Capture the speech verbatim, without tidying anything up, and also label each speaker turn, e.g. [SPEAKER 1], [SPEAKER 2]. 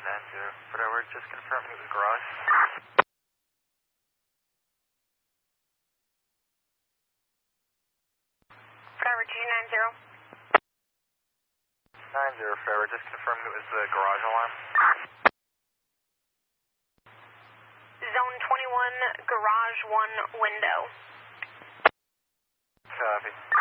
[SPEAKER 1] nine zero. Whatever, just confirm it was garage.
[SPEAKER 2] Forever G nine zero.
[SPEAKER 1] nine zero, Forever, just confirm it was the garage alarm.
[SPEAKER 2] Zone twenty-one, garage one window.
[SPEAKER 1] Copy.